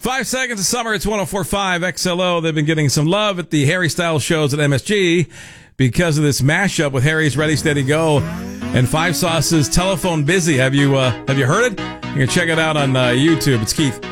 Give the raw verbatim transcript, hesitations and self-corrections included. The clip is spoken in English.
Five seconds of summer. It's one oh four point five X L O. They've been getting some love at the Harry Styles shows at M S G because of this mashup with Harry's Ready, Steady, Go and Five Sauce's Telephone Busy. Have you uh, have you heard it? You can check it out on uh, YouTube. It's Keith.